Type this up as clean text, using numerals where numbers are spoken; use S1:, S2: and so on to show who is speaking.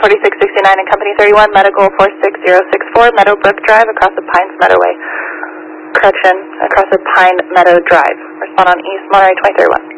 S1: 4669 and Company 31, Medical 46064, Meadowbrook Drive, across the Pines Meadowway. Correction, across the Pine Meadow Drive. Respond on East Monterey 2031.